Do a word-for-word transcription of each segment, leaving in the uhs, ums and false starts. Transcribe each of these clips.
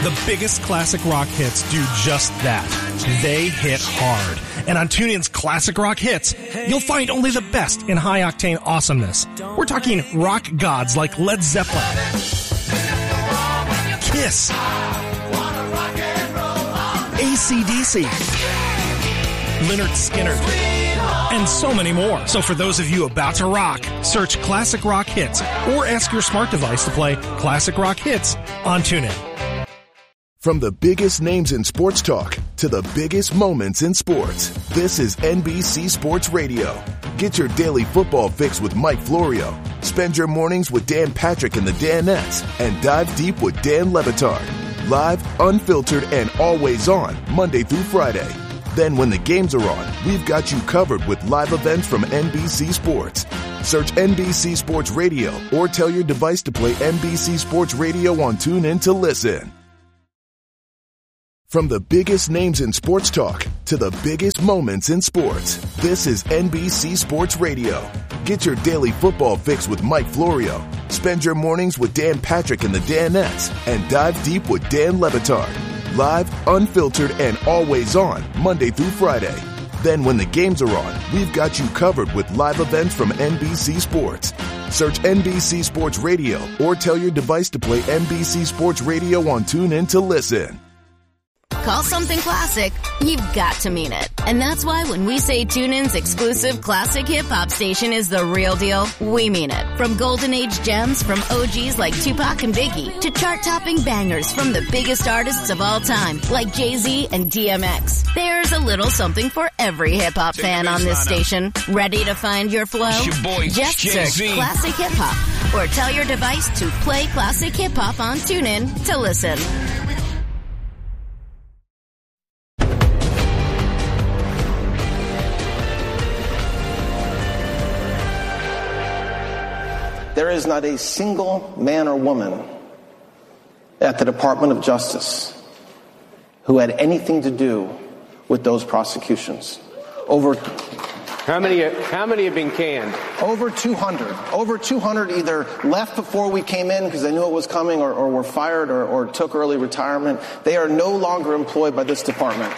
The biggest classic rock hits do just that. They hit hard. And on TuneIn's Classic Rock Hits, you'll find only the best in high-octane awesomeness. We're talking rock gods like Led Zeppelin, Kiss, A C D C, Lynyrd Skynyrd, and so many more. So for those of you about to rock, search Classic Rock Hits or ask your smart device to play Classic Rock Hits on TuneIn. From the biggest names in sports talk to the biggest moments in sports, this is N B C Sports Radio. Get your daily football fix with Mike Florio. Spend your mornings with Dan Patrick and the Danettes and dive deep with Dan Le Batard. Live, unfiltered, and always on Monday through Friday. Then when the games are on, we've got you covered with live events from N B C Sports. Search N B C Sports Radio or tell your device to play N B C Sports Radio on TuneIn to listen. From the biggest names in sports talk to the biggest moments in sports, this is N B C Sports Radio. Get your daily football fix with Mike Florio. Spend your mornings with Dan Patrick and the Danettes and dive deep with Dan Le Batard. Live, unfiltered, and always on Monday through Friday. Then when the games are on, we've got you covered with live events from N B C Sports. Search N B C Sports Radio or tell your device to play N B C Sports Radio on TuneIn to listen. Call something classic, you've got to mean it. And that's why when we say TuneIn's exclusive classic hip-hop station is the real deal, we mean it. From golden age gems from O Gs like Tupac and Biggie to chart-topping bangers from the biggest artists of all time like Jay-Z and D M X. There's a little something for every hip-hop fan on this station. Ready to find your flow? Your boy, Just Jay-Z. search Classic Hip-Hop or tell your device to play Classic Hip-Hop on TuneIn to listen. There is not a single man or woman at the Department of Justice who had anything to do with those prosecutions. Over how many how many have been canned? Over two hundred. Over two hundred either left before we came in because they knew it was coming or, or were fired or, or took early retirement. They are no longer employed by this department.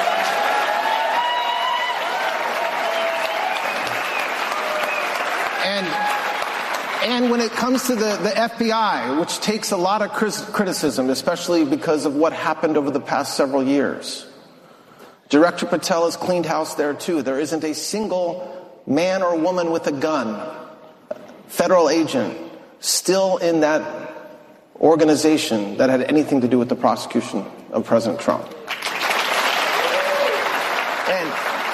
And And when it comes to the, the F B I, which takes a lot of criticism, especially because of what happened over the past several years, Director Patel has cleaned house there too. There isn't a single man or woman with a gun, federal agent, still in that organization that had anything to do with the prosecution of President Trump. And,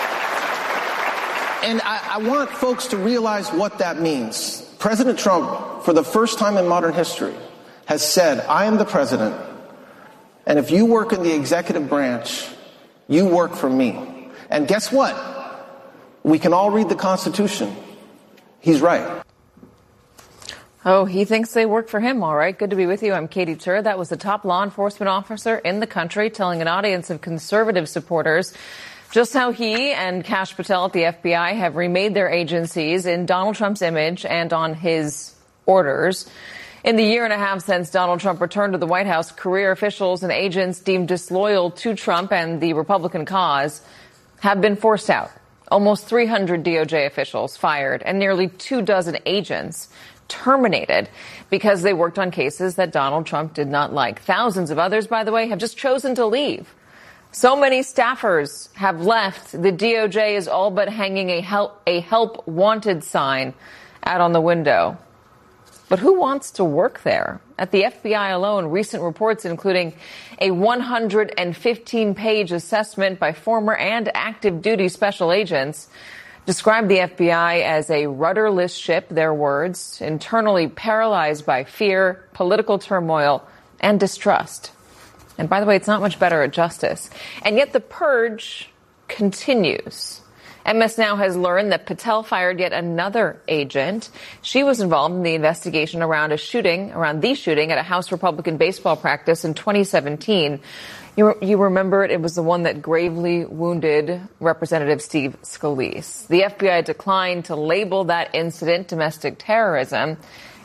and I, I want folks to realize what that means. President Trump, for the first time in modern history, has said, I am the president, and if you work in the executive branch, you work for me. And guess what? We can all read the Constitution. He's right. Oh, he thinks they work for him, all right. Good to be with you. I'm Katie Tur. That was the top law enforcement officer in the country telling an audience of conservative supporters just how he and Kash Patel at the F B I have remade their agencies in Donald Trump's image and on his orders. In the year and a half since Donald Trump returned to the White House, career officials and agents deemed disloyal to Trump and the Republican cause have been forced out. Almost three hundred D O J officials fired and nearly two dozen agents terminated because they worked on cases that Donald Trump did not like. Thousands of others, by the way, have just chosen to leave. So many staffers have left. The D O J is all but hanging a help, a help wanted sign out on the window. But who wants to work there? At the F B I alone, recent reports including a one hundred fifteen page assessment by former and active duty special agents described the F B I as a rudderless ship, their words, internally paralyzed by fear, political turmoil, and distrust. And by the way, it's not much better at justice. And yet the purge continues. M S Now has learned that Patel fired yet another agent. She was involved in the investigation around a shooting, around the shooting at a House Republican baseball practice in twenty seventeen. You, you remember it, it was the one that gravely wounded Representative Steve Scalise. The F B I declined to label that incident domestic terrorism.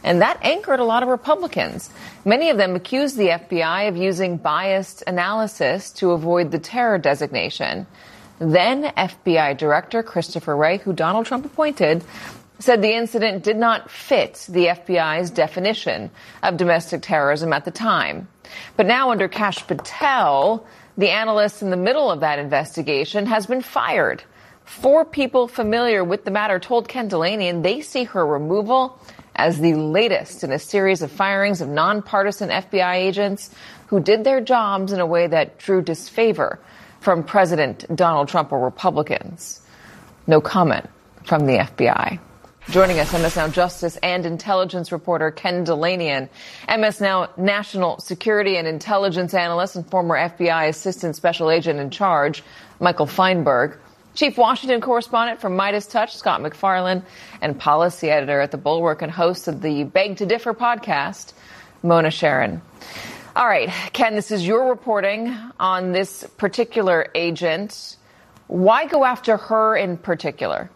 And that angered a lot of Republicans. Many of them accused the F B I of using biased analysis to avoid the terror designation. Then F B I Director Christopher Wray, who Donald Trump appointed, said the incident did not fit the F B I's definition of domestic terrorism at the time. But now under Kash Patel, the analyst in the middle of that investigation has been fired. Four people familiar with the matter told Ken Dilanian they see her removal as the latest in a series of firings of nonpartisan F B I agents who did their jobs in a way that drew disfavor from President Donald Trump or Republicans. No comment from the F B I. Joining us, M S Now Justice and Intelligence reporter Ken Dilanian, M S Now National Security and Intelligence Analyst and former F B I Assistant Special Agent in Charge, Michael Feinberg, Chief Washington Correspondent from Midas Touch, Scott MacFarlane, and Policy Editor at The Bulwark and host of the Beg to Differ podcast, Mona Sharon. All right, Ken, this is your reporting on this particular agent. Why go after her in particular?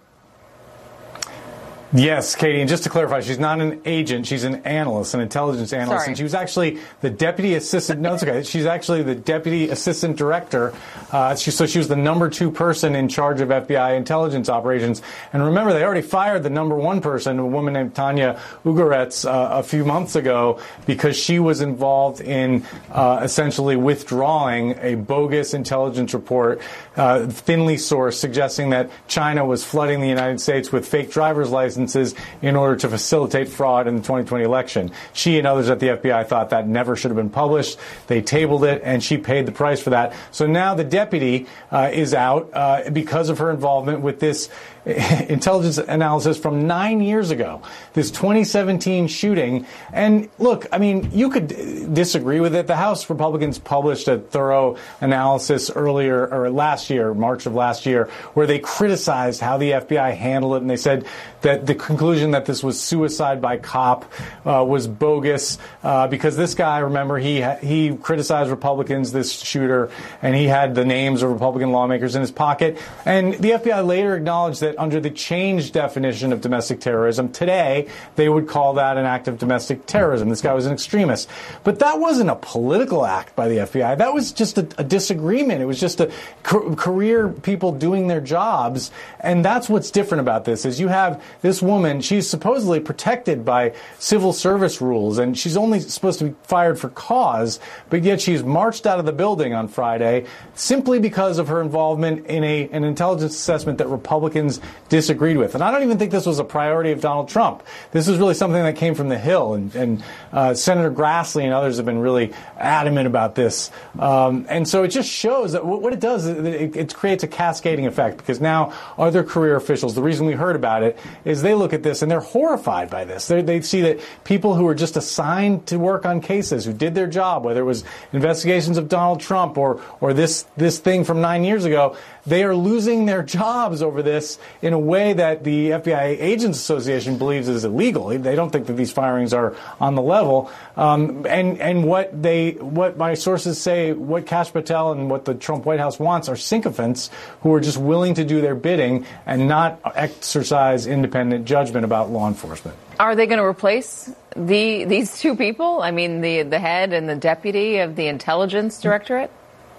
Yes, Katie, and just to clarify, she's not an agent. She's an analyst, an intelligence analyst. Sorry. And she was actually the deputy assistant. No, it's okay. She's actually the deputy assistant director. Uh, she, so she was the number two person in charge of F B I intelligence operations. And remember, they already fired the number one person, a woman named Tanya Ugoretz, uh, a few months ago because she was involved in uh, essentially withdrawing a bogus intelligence report, uh, thinly sourced, suggesting that China was flooding the United States with fake driver's licenses in order to facilitate fraud in the twenty twenty election. She and others at the F B I thought that never should have been published. They tabled it, and she paid the price for that. So now the deputy uh, is out uh, because of her involvement with this intelligence analysis from nine years ago, this twenty seventeen shooting. And look, I mean, you could disagree with it. The House Republicans published a thorough analysis earlier, or last year, March of last year, where they criticized how the F B I handled it. And they said that the conclusion that this was suicide by cop uh, was bogus uh, because this guy, remember, he he criticized Republicans, this shooter, and he had the names of Republican lawmakers in his pocket. And the F B I later acknowledged that under the changed definition of domestic terrorism, today they would call that an act of domestic terrorism. This guy was an extremist. But that wasn't a political act by the F B I. That was just a, a disagreement. It was just a ca- career people doing their jobs. And that's what's different about this, is you have this woman, she's supposedly protected by civil service rules, and she's only supposed to be fired for cause, but yet she's marched out of the building on Friday simply because of her involvement in a, an intelligence assessment that Republicans disagreed with. And I don't even think this was a priority of Donald Trump. This was really something that came from the Hill, and, and uh, Senator Grassley and others have been really adamant about this. Um, and so it just shows that what it does, it, it creates a cascading effect, because now other career officials, the reason we heard about it is they look at this and they're horrified by this. They're, they see that people who were just assigned to work on cases, who did their job, whether it was investigations of Donald Trump or, or this, this thing from nine years ago, they are losing their jobs over this in a way that the F B I Agents Association believes is illegal. They don't think that these firings are on the level. Um, and and what they, what my sources say, what Kash Patel and what the Trump White House wants are sycophants who are just willing to do their bidding and not exercise independent judgment about law enforcement. Are they going to replace the these two people? I mean, the the head and the deputy of the Intelligence Directorate?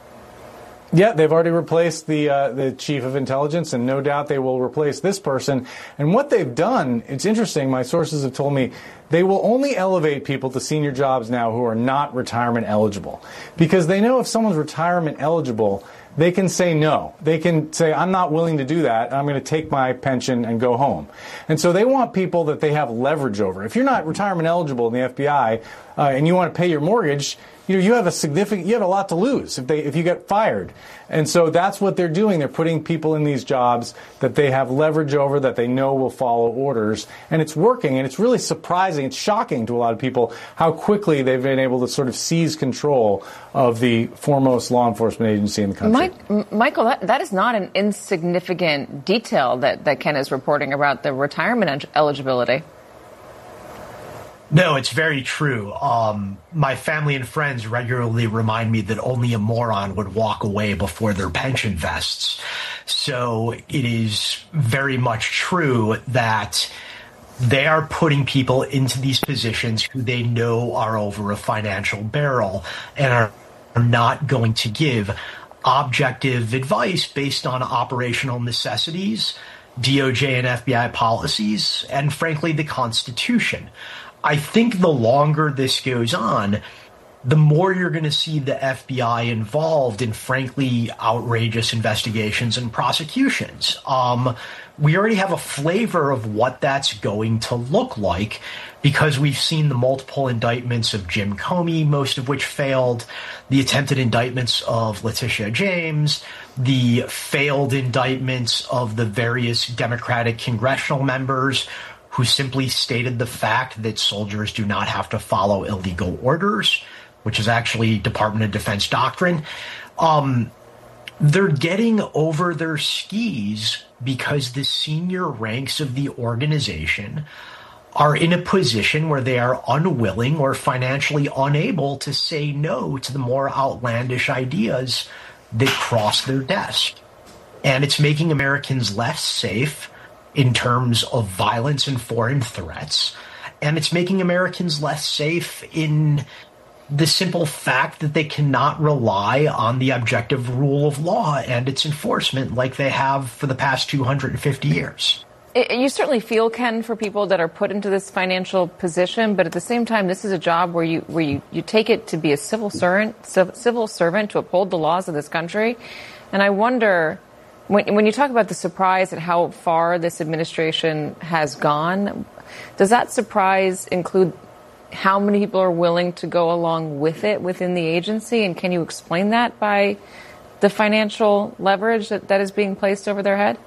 Yeah, they've already replaced the uh, the chief of intelligence, and no doubt they will replace this person. And what they've done, it's interesting, my sources have told me, they will only elevate people to senior jobs now who are not retirement eligible. Because they know if someone's retirement eligible, they can say no. They can say, I'm not willing to do that. I'm going to take my pension and go home. And so they want people that they have leverage over. If you're not retirement eligible in the F B I uh, and you want to pay your mortgage, you know, you have a significant, you have a lot to lose if they, if you get fired. And so that's what they're doing. They're putting people in these jobs that they have leverage over, that they know will follow orders. And it's working. And it's really surprising. It's shocking to a lot of people how quickly they've been able to sort of seize control of the foremost law enforcement agency in the country. Mike, Michael, that, that is not an insignificant detail that, that Ken is reporting about the retirement eligibility. No, it's very true. Um, my family and friends regularly remind me that only a moron would walk away before their pension vests. So it is very much true that they are putting people into these positions who they know are over a financial barrel and are, are not going to give objective advice based on operational necessities, D O J and F B I policies, and frankly, the Constitution. I think the longer this goes on, the more you're going to see the F B I involved in, frankly, outrageous investigations and prosecutions. Um, we already have a flavor of what that's going to look like because we've seen the multiple indictments of Jim Comey, most of which failed, the attempted indictments of Letitia James, the failed indictments of the various Democratic congressional members who simply stated the fact that soldiers do not have to follow illegal orders, which is actually Department of Defense doctrine. Um, they're getting over their skis because the senior ranks of the organization are in a position where they are unwilling or financially unable to say no to the more outlandish ideas that cross their desk. And it's making Americans less safe in terms of violence and foreign threats. And it's making Americans less safe in the simple fact that they cannot rely on the objective rule of law and its enforcement like they have for the past two hundred fifty years. It, you certainly feel, Ken, for people that are put into this financial position, but at the same time, this is a job where you where you, you take it to be a civil servant, civil servant to uphold the laws of this country. And I wonder, when, when you talk about the surprise at how far this administration has gone, does that surprise include how many people are willing to go along with it within the agency? And can you explain that by the financial leverage that, that is being placed over their head?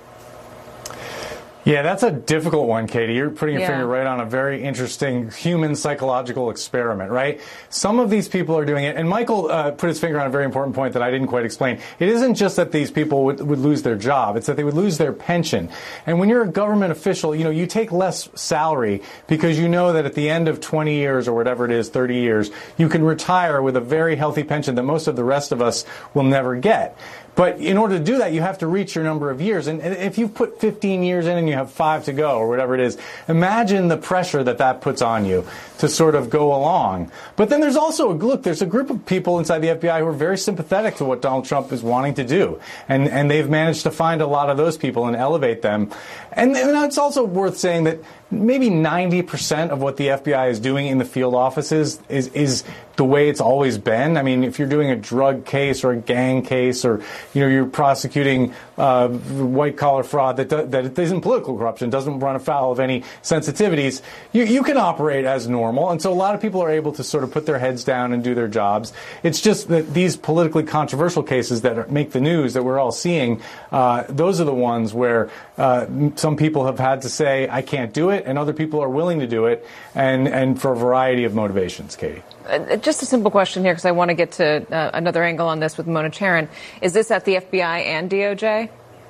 Yeah, that's a difficult one, Katie. You're putting your yeah. finger right on a very interesting human psychological experiment, right? Some of these people are doing it, and Michael uh, put his finger on a very important point that I didn't quite explain. It isn't just that these people would, would lose their job, it's that they would lose their pension. And when you're a government official, you know, you take less salary because you know that at the end of twenty years or whatever it is, thirty years, you can retire with a very healthy pension that most of the rest of us will never get. But in order to do that, you have to reach your number of years. And if you've put fifteen years in and you have five to go or whatever it is, imagine the pressure that that puts on you to sort of go along. But then there's also a look, there's a group of people inside the F B I who are very sympathetic to what Donald Trump is wanting to do. And, and they've managed to find a lot of those people and elevate them. And, and it's also worth saying that maybe ninety percent of what the F B I is doing in the field offices is, is the way it's always been. I mean, if you're doing a drug case or a gang case or, you know, you're prosecuting uh, white-collar fraud that, do, that isn't political corruption, doesn't run afoul of any sensitivities, you, you can operate as normal. And so a lot of people are able to sort of put their heads down and do their jobs. It's just that these politically controversial cases that are, make the news that we're all seeing, uh, those are the ones where uh, some people have had to say, I can't do it, and other people are willing to do it, and, and for a variety of motivations, Katie. Uh, just a simple question here, because I want to get to uh, another angle on this with Mona Charen. Is this at the F B I and D O J?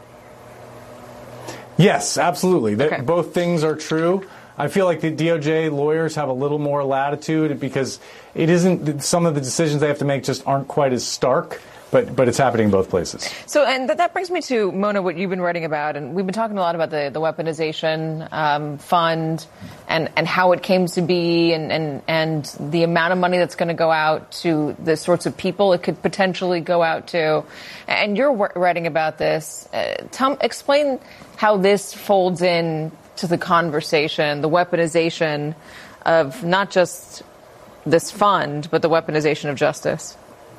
Yes, absolutely. Okay. Both things are true. I feel like the D O J lawyers have a little more latitude because it isn't, some of the decisions they have to make just aren't quite as stark. But but it's happening in both places. So, and th- that brings me to, Mona, what you've been writing about, and we've been talking a lot about the, the weaponization um, fund and, and how it came to be and, and, and the amount of money that's going to go out to the sorts of people it could potentially go out to. And you're w- writing about this. Uh, Tom, explain how this folds in to the conversation, the weaponization of not just this fund, but the weaponization of justice.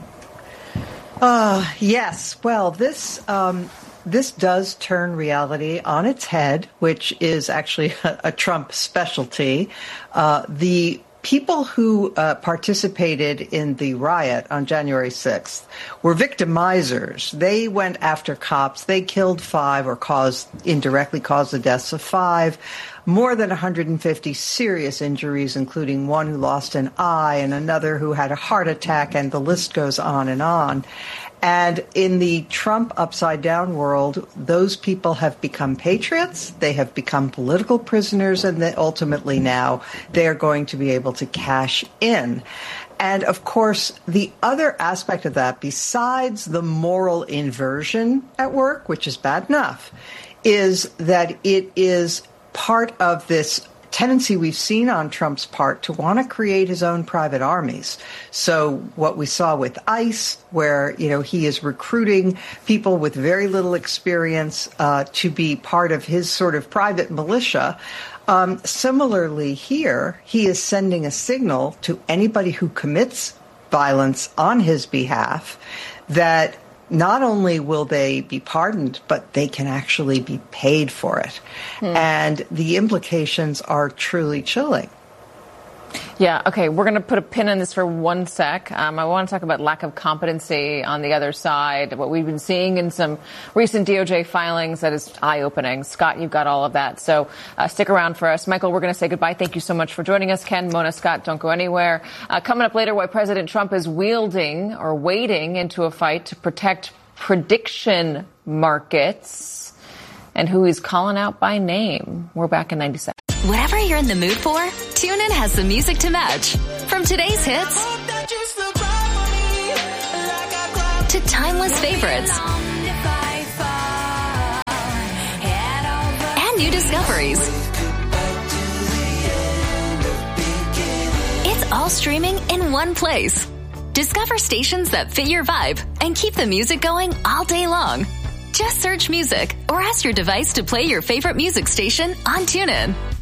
Uh, yes. Well, this um, this does turn reality on its head, which is actually a, a Trump specialty. Uh, the people who uh, participated in the riot on January sixth were victimizers. They went after cops. They killed five or caused indirectly caused the deaths of five. More than one hundred fifty serious injuries, including one who lost an eye and another who had a heart attack, and the list goes on and on. And in the Trump upside-down world, those people have become patriots, they have become political prisoners, and that ultimately now they are going to be able to cash in. And, of course, the other aspect of that, besides the moral inversion at work, which is bad enough, is that it is part of this tendency we've seen on Trump's part to want to create his own private armies. So what we saw with ICE, where, you know, he is recruiting people with very little experience uh, to be part of his sort of private militia. Um, similarly here, he is sending a signal to anybody who commits violence on his behalf that not only will they be pardoned, but they can actually be paid for it. Hmm. And the implications are truly chilling. Yeah, okay, we're going to put a pin in this for one sec. Um, I want to talk about lack of competency on the other side, what we've been seeing in some recent D O J filings that is eye-opening. Scott, you've got all of that, so uh, stick around for us. Michael, we're going to say goodbye. Thank you so much for joining us. Ken, Mona, Scott, don't go anywhere. Uh, coming up later, why President Trump is wielding or wading into a fight to protect prediction markets and who he's calling out by name. We're back in ninety seconds. Whatever you're in the mood for, TuneIn has the music to match. From today's hits to timeless favorites and new discoveries. It's all streaming in one place. Discover stations that fit your vibe and keep the music going all day long. Just search music or ask your device to play your favorite music station on TuneIn.